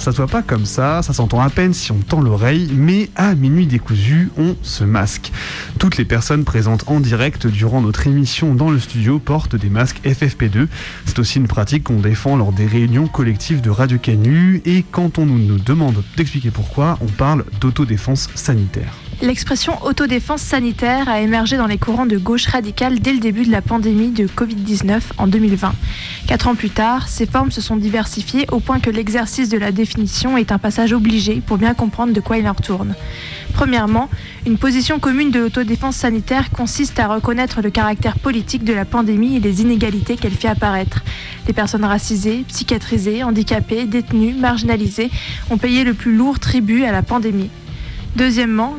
ça se voit pas comme ça s'entend à peine si on tend l'oreille, mais à Minuit décousu, on se masque. Toutes les personnes présentes en direct durant notre émission dans le studio portent des masques FFP2. C'est aussi une pratique qu'on défend lors des réunions collectives de Radio Canu, et quand on nous demande d'expliquer pourquoi, on parle d'autodéfense sanitaire. L'expression autodéfense sanitaire a émergé dans les courants de gauche radicale dès le début de la pandémie de Covid-19 en 2020. 4 ans plus tard, ces formes se sont diversifiées au point que l'exercice de la définition est un passage obligé pour bien comprendre de quoi il en retourne. Premièrement, une position commune de l'autodéfense sanitaire consiste à reconnaître le caractère politique de la pandémie et les inégalités qu'elle fait apparaître. Les personnes racisées, psychiatrisées, handicapées, détenues, marginalisées ont payé le plus lourd tribut à la pandémie. Deuxièmement,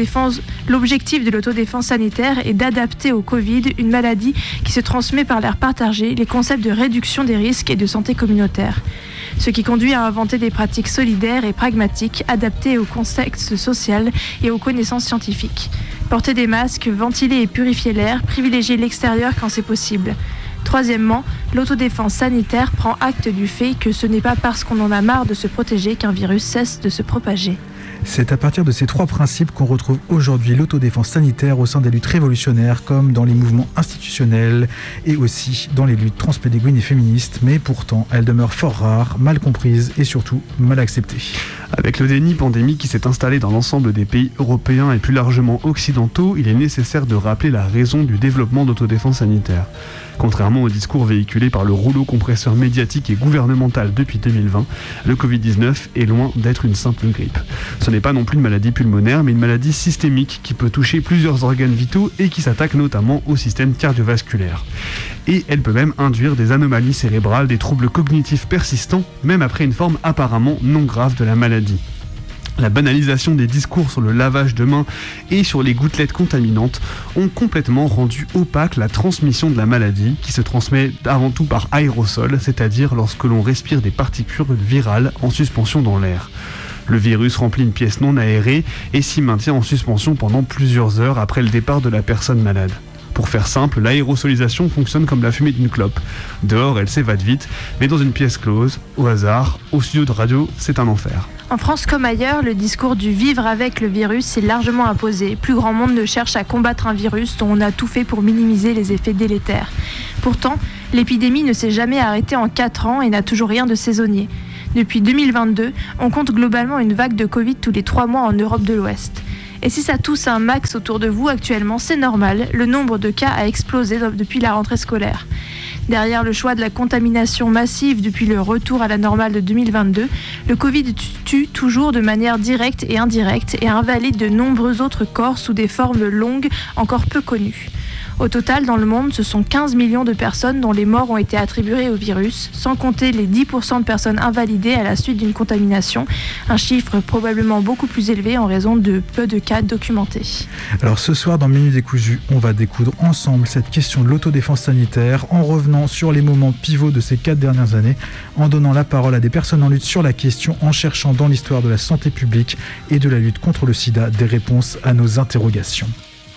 l'objectif de l'autodéfense sanitaire est d'adapter au Covid, une maladie qui se transmet par l'air partagé, les concepts de réduction des risques et de santé communautaire. Ce qui conduit à inventer des pratiques solidaires et pragmatiques, adaptées au contexte social et aux connaissances scientifiques. Porter des masques, ventiler et purifier l'air, privilégier l'extérieur quand c'est possible. Troisièmement, l'autodéfense sanitaire prend acte du fait que ce n'est pas parce qu'on en a marre de se protéger qu'un virus cesse de se propager. C'est à partir de ces 3 principes qu'on retrouve aujourd'hui l'autodéfense sanitaire au sein des luttes révolutionnaires, comme dans les mouvements institutionnels et aussi dans les luttes transpédéguines et féministes, mais pourtant elles demeurent fort rares, mal comprises et surtout mal acceptées. Avec le déni pandémique qui s'est installé dans l'ensemble des pays européens et plus largement occidentaux, il est nécessaire de rappeler la raison du développement d'autodéfense sanitaire. Contrairement au discours véhiculé par le rouleau compresseur médiatique et gouvernemental depuis 2020, le Covid-19 est loin d'être une simple grippe. Ce n'est pas non plus une maladie pulmonaire, mais une maladie systémique qui peut toucher plusieurs organes vitaux et qui s'attaque notamment au système cardiovasculaire. Et elle peut même induire des anomalies cérébrales, des troubles cognitifs persistants, même après une forme apparemment non grave de la maladie. La banalisation des discours sur le lavage de mains et sur les gouttelettes contaminantes ont complètement rendu opaque la transmission de la maladie, qui se transmet avant tout par aérosol, c'est-à-dire lorsque l'on respire des particules virales en suspension dans l'air. Le virus remplit une pièce non aérée et s'y maintient en suspension pendant plusieurs heures après le départ de la personne malade. Pour faire simple, l'aérosolisation fonctionne comme la fumée d'une clope. Dehors, elle s'évade vite, mais dans une pièce close, au hasard, au studio de radio, c'est un enfer. En France comme ailleurs, le discours du vivre avec le virus est largement imposé. Plus grand monde ne cherche à combattre un virus dont on a tout fait pour minimiser les effets délétères. Pourtant, l'épidémie ne s'est jamais arrêtée en 4 ans et n'a toujours rien de saisonnier. Depuis 2022, on compte globalement une vague de Covid tous les 3 mois en Europe de l'Ouest. Et si ça tousse un max autour de vous actuellement, c'est normal, le nombre de cas a explosé depuis la rentrée scolaire. Derrière le choix de la contamination massive depuis le retour à la normale de 2022, le Covid tue toujours de manière directe et indirecte et invalide de nombreux autres corps sous des formes longues encore peu connues. Au total, dans le monde, ce sont 15 millions de personnes dont les morts ont été attribuées au virus, sans compter les 10% de personnes invalidées à la suite d'une contamination, un chiffre probablement beaucoup plus élevé en raison de peu de cas documentés. Alors ce soir, dans Minuit décousu, on va découdre ensemble cette question de l'autodéfense sanitaire, en revenant sur les moments pivots de ces 4 dernières années, en donnant la parole à des personnes en lutte sur la question, en cherchant dans l'histoire de la santé publique et de la lutte contre le sida des réponses à nos interrogations.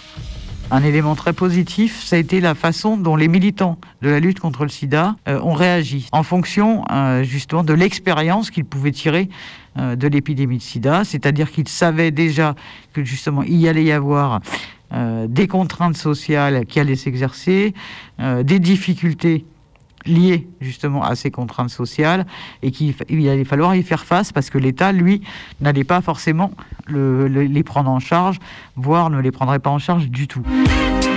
Un élément très positif, ça a été la façon dont les militants de la lutte contre le sida ont réagi, en fonction justement de l'expérience qu'ils pouvaient tirer de l'épidémie de sida, c'est-à-dire qu'ils savaient déjà que justement il y allait y avoir des contraintes sociales qui allaient s'exercer, des difficultés liées justement à ces contraintes sociales et qu'il allait falloir y faire face parce que l'État, lui, n'allait pas forcément les prendre en charge, voire ne les prendrait pas en charge du tout.